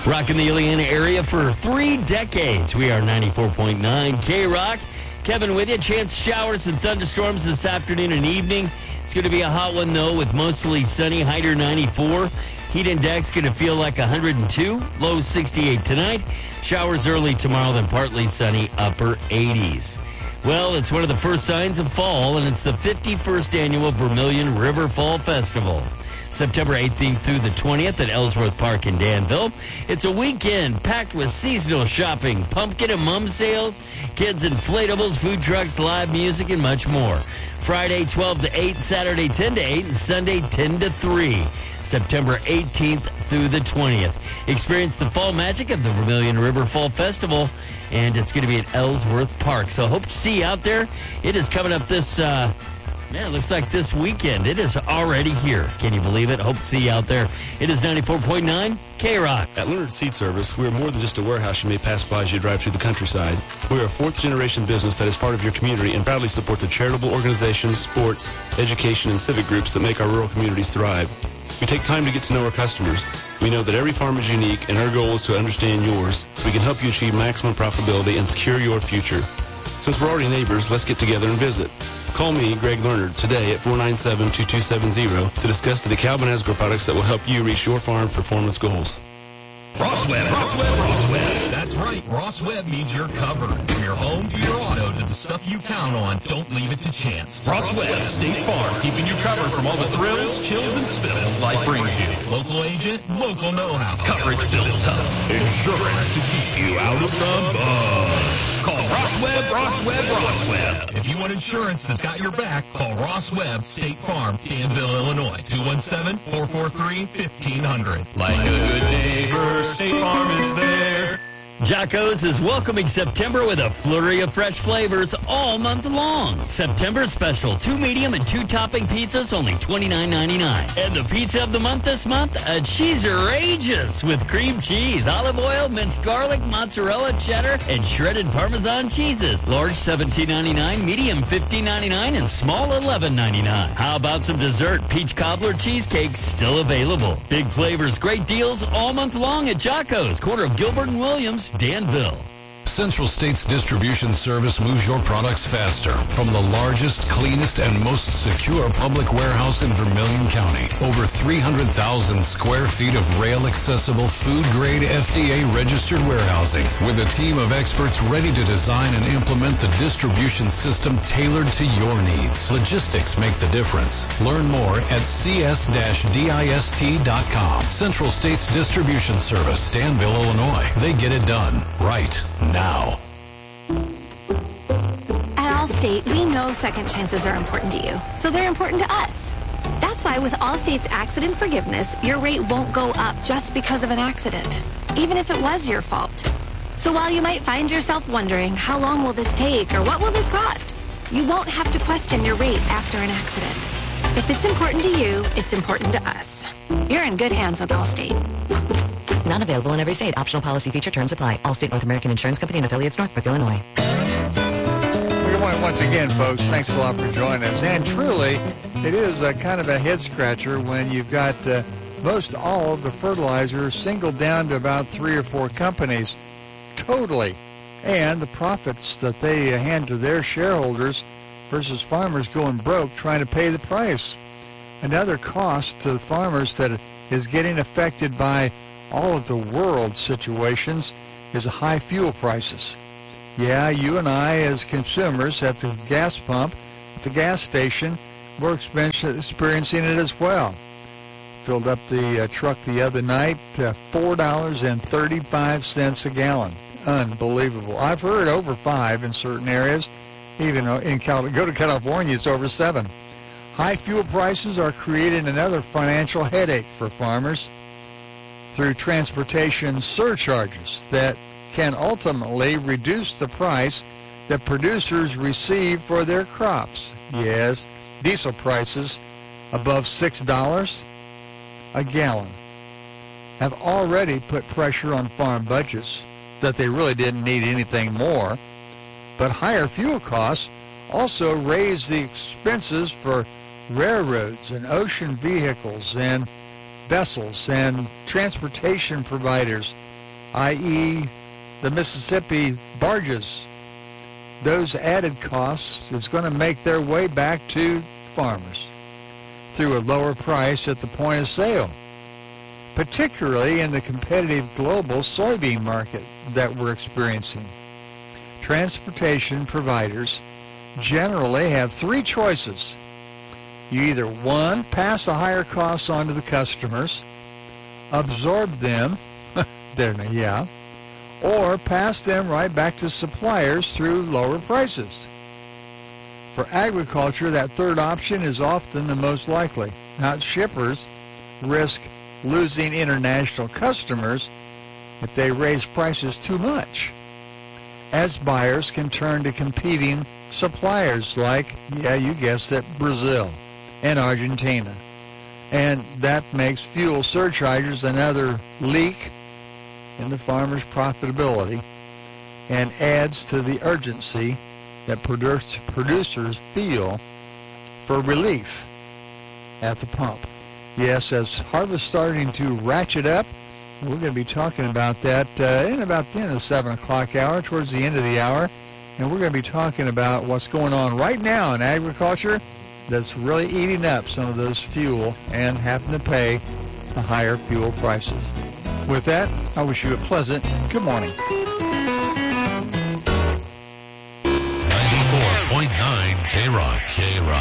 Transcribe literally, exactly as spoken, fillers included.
Rocking the Ileana area for three decades. We are ninety-four point nine K-Rock. Kevin with you. Chance showers and thunderstorms this afternoon and evening. It's going to be a hot one, though, with mostly sunny. High near ninety-four. Heat index going to feel like one hundred two. Low sixty-eight tonight. Showers early tomorrow, then partly sunny, upper eighties. Well, it's one of the first signs of fall, and it's the fifty-first annual Vermilion River Fall Festival. September eighteenth through the twentieth at Ellsworth Park in Danville. It's a weekend packed with seasonal shopping, pumpkin and mum sales, kids inflatables, food trucks, live music, and much more. Friday twelve to eight, Saturday ten to eight, and Sunday ten to three. September eighteenth through the twentieth. Experience the fall magic of the Vermilion River Fall Festival, and it's going to be at Ellsworth Park. So hope to see you out there. It is coming up this, uh, man, it looks like this weekend. It is already here. Can you believe it? Hope to see you out there. It is ninety-four point nine K-Rock. At Leonard Seed Service, we are more than just a warehouse you may pass by as you drive through the countryside. We are a fourth-generation business that is part of your community and proudly support the charitable organizations, sports, education, and civic groups that make our rural communities thrive. We take time to get to know our customers. We know that every farm is unique, and our goal is to understand yours so we can help you achieve maximum profitability and secure your future. Since we're already neighbors, let's get together and visit. Call me, Greg Lerner, today at four nine seven, two two seven zero to discuss the DeKalb and Asgrow products that will help you reach your farm performance goals. Ross Webb, Ross Webb, Ross Webb. That's right. Ross Webb means you're covered. From your home to your auto to the stuff you count on, don't leave it to chance. Ross Webb, State Farm, keeping you covered from all the thrills, chills, and spills life brings you. Local agent, local know-how. Coverage built tough. Insurance to keep you out of the mud. Call Ross Webb, Ross Webb, Ross Webb. If you want insurance that's got your back, call Ross Webb, State Farm, Danville, Illinois. two one seven, four four three, fifteen hundred. Like a good neighbor, State Farm is there. Jocko's is welcoming September with a flurry of fresh flavors all month long. September special, two medium and two topping pizzas, only twenty-nine ninety-nine. And the pizza of the month this month, a Cheese-erageous with cream cheese, olive oil, minced garlic, mozzarella, cheddar, and shredded Parmesan cheeses. Large seventeen ninety-nine, medium fifteen ninety-nine, and small eleven ninety-nine. How about some dessert? Peach cobbler cheesecake still available. Big flavors, great deals all month long at Jocko's, corner of Gilbert and Williams, Danville. Central States Distribution Service moves your products faster from the largest, cleanest, and most secure public warehouse in Vermilion County. Over three hundred thousand square feet of rail-accessible, food-grade, F D A-registered warehousing with a team of experts ready to design and implement the distribution system tailored to your needs. Logistics make the difference. Learn more at c s dash dist dot com. Central States Distribution Service, Danville, Illinois. They get it done right now. Now. At Allstate, we know second chances are important to you, so they're important to us. That's why with Allstate's accident forgiveness, your rate won't go up just because of an accident, even if it was your fault. So while you might find yourself wondering, how long will this take or what will this cost, you won't have to question your rate after an accident. If it's important to you, it's important to us. You're in good hands with Allstate. Not available in every state. Optional policy feature terms apply. Allstate North American Insurance Company and affiliates, Northbrook, Illinois. Good morning once again, folks. Thanks a lot for joining us. And truly, it is a kind of a head-scratcher when you've got uh, most all of the fertilizer singled down to about three or four companies totally. And the profits that they uh, hand to their shareholders versus farmers going broke trying to pay the price. Another cost to the farmers that is getting affected by all of the world situations is high fuel prices. Yeah, you and I as consumers at the gas pump, at the gas station, we're experiencing it as well. Filled up the uh, truck the other night, uh, four dollars and thirty-five cents a gallon. Unbelievable. I've heard over five in certain areas. Even in Cal- go to California, it's over seven. High fuel prices are creating another financial headache for farmers through transportation surcharges that can ultimately reduce the price that producers receive for their crops. Yes, diesel prices above six dollars a gallon have already put pressure on farm budgets that they really didn't need anything more. But higher fuel costs also raise the expenses for railroads and ocean vehicles and vessels and transportation providers that is the Mississippi barges. Those added costs is going to make their way back to farmers through a lower price at the point of sale, particularly in the competitive global soybean market that we're experiencing. Transportation providers generally have three choices. You either, one, pass the higher costs on to the customers, absorb them, there, yeah, or pass them right back to suppliers through lower prices. For agriculture, that third option is often the most likely. Not shippers risk losing international customers if they raise prices too much, as buyers can turn to competing suppliers like, yeah, you guessed it, Brazil and Argentina. And that makes fuel surcharges another leak in the farmer's profitability and adds to the urgency that produce, producers feel for relief at the pump. Yes, as harvest starting to ratchet up, we're going to be talking about that uh, in about the end of the seven o'clock hour, towards the end of the hour. And we're going to be talking about what's going on right now in agriculture that's really eating up some of those fuel and having to pay the higher fuel prices. With that, I wish you a pleasant good morning. ninety-four point nine K-Rock. K-Rock.